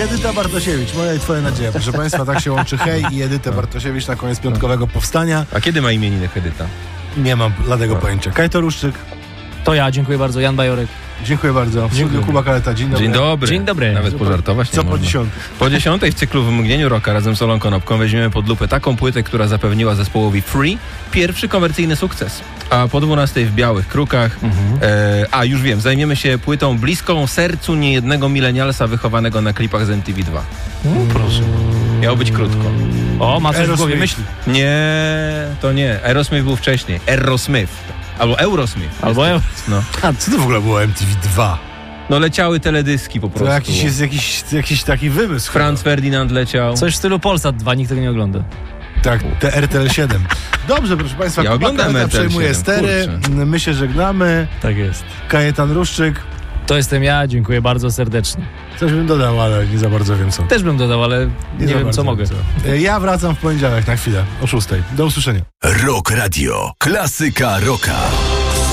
Edyta Bartosiewicz, moja i twoja nadzieja. Proszę państwa, tak się łączy Hej i Edyta Bartosiewicz na koniec piątkowego powstania. A kiedy ma imieniny Edyta? Nie mam bladego pojęcia. Kajto Ruszczyk. To ja, dziękuję bardzo. Jan Bajorek. Dziękuję bardzo. Dziękuję. Kuba Kaleta, dzień dobry. Dzień dobry. Dzień dobry. Nawet pożartować nie Co po można. 10? Po 10 w cyklu W mgnieniu rocka razem z Olą Konopką weźmiemy pod lupę taką płytę, która zapewniła zespołowi Free pierwszy komercyjny sukces. A po 12 w Białych Krukach, już wiem, zajmiemy się płytą bliską sercu niejednego milenialsa wychowanego na klipach z MTV2. Proszę. Miało być krótko. O, ma coś w głowie, myśli. Nie, to nie. Aerosmith był wcześniej. Aerosmith. Albo Eurosmith. Albo No. A co to w ogóle było MTV2? No leciały teledyski po prostu. To jakiś taki wymysł. Franz Ferdinand leciał. Coś w stylu Polsat 2, nikt tego nie ogląda. Tak, te RTL 7. Dobrze, proszę państwa, Ja Kuba oglądam Kaleta RTL przejmuje 7, stery. kurczę. My się żegnamy. Tak jest. Kajetan Ruszczyk. To jestem ja, dziękuję bardzo serdecznie. Coś bym dodał, ale nie za bardzo wiem co. Też bym dodał, ale nie za wiem, bardzo co mogę. Ja wracam w poniedziałek na chwilę, o 6:00. Do usłyszenia. Rock Radio. Klasyka rocka.